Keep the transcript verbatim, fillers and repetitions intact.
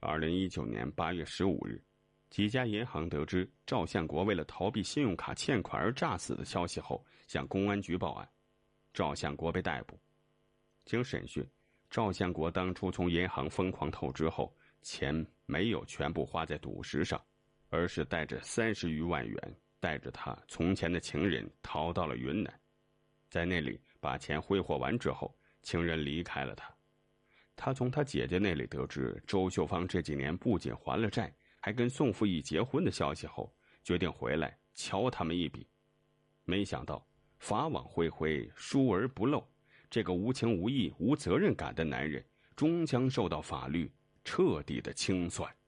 二零一九年八月十五日，几家银行得知赵相国为了逃避信用卡欠款而诈死的消息后，向公安局报案，赵相国被逮捕。经审讯，赵相国当初从银行疯狂透支后，钱没有全部花在赌石上，而是带着三十余万元，带着他从前的情人逃到了云南，在那里把钱挥霍完之后，情人离开了他。他从他姐姐那里得知周秀芳这几年不仅还了债，还跟宋富义结婚的消息后，决定回来瞧他们一笔。没想到法网恢恢，疏而不漏，这个无情无义无责任感的男人终将受到法律彻底的清算。